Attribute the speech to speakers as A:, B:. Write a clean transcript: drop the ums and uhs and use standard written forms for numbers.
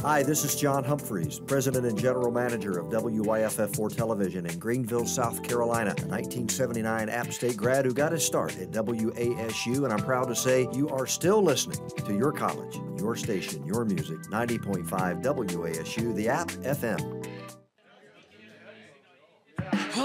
A: Hi, this is John Humphreys, President and General Manager of WYFF4 Television in Greenville, South Carolina, a 1979 App State grad who got his start at WASU, and I'm proud to say you are still listening to your college, your station, your music, 90.5 WASU, the App FM.